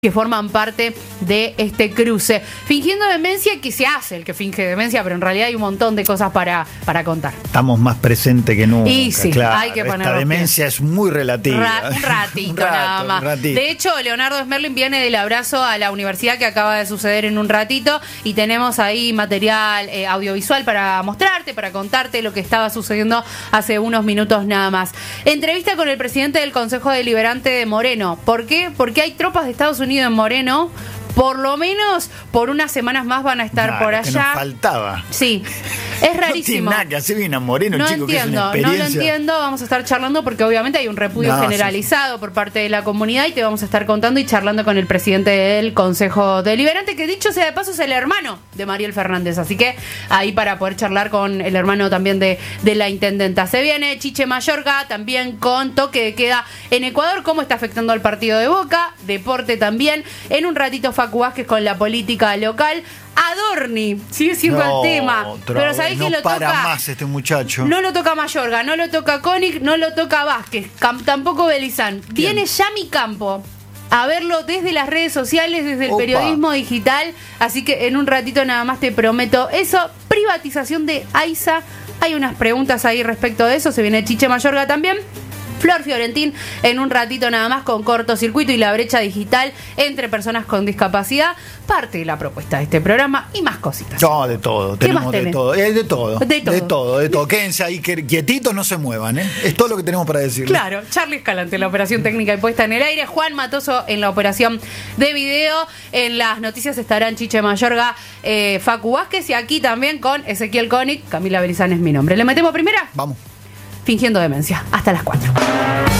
que forman parte de este cruce. Fingiendo demencia, que se hace el que finge demencia, pero en realidad hay un montón de cosas para contar. Estamos más presentes que nunca. Y sí, claro, hay que poner esta demencia es muy relativa. Un ratito nada más. De hecho, Leonardo Smerling viene del abrazo a la universidad que acaba de suceder en un ratito y tenemos ahí material audiovisual para mostrarte, para contarte lo que estaba sucediendo hace unos minutos nada más. Entrevista con el presidente del Consejo Deliberante de Moreno. ¿Por qué? Porque hay tropas de Estados Unidos en Moreno, por lo menos por unas semanas más van a estar por allá. Que nos faltaba. Sí, es rarísimo. No tiene nada que hacer bien a Moreno, no chico, entiendo, que es una experiencia. No lo entiendo, vamos a estar charlando porque obviamente hay un repudio generalizado por parte de la comunidad y te vamos a estar contando y charlando con el presidente del Consejo Deliberante, que dicho sea de paso es el hermano de Mariel Fernández, así que ahí para poder charlar con el hermano también de la intendenta. Se viene Chiche Mayorga también con toque de queda en Ecuador, cómo está afectando al partido de Boca, deporte también, en un ratito Facu Vázquez con la política local. Adorni, sigue siendo el tema. Pero ¿sabés quién lo toca? No para más este muchacho. No lo toca Mayorga, no lo toca Koenig, no lo toca Vázquez, tampoco Belizán. Viene Yami Campo a verlo desde las redes sociales, desde el periodismo digital. Así que en un ratito nada más te prometo eso. Privatización de AISA. Hay unas preguntas ahí respecto de eso. Se viene Chiche Mayorga también. Flor Fiorentín en un ratito nada más con cortocircuito y la brecha digital entre personas con discapacidad. Parte de la propuesta de este programa y más cositas. No, de todo. Tenemos de todo. De todo. De todo. Quédense ahí quietitos, no se muevan. Es todo lo que tenemos para decirles. Claro, Charly Escalante en la operación técnica y puesta en el aire. Juan Matoso en la operación de video. En las noticias estarán Chiche Mayorga, Facu Vázquez y aquí también con Ezequiel Koenig. Camila Belizán es mi nombre. ¿Le metemos primera? Vamos. Fingiendo demencia. Hasta las 4.